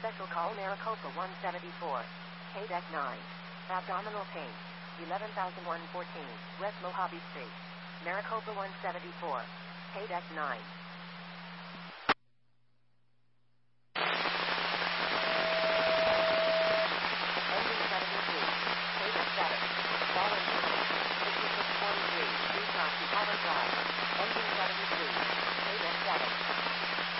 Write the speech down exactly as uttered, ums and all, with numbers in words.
Special call Maricopa one seventy-four. K deck nine. Abdominal pain. eleven thousand one hundred fourteen. West Mojave Street. Maricopa one seventy-four. K deck nine.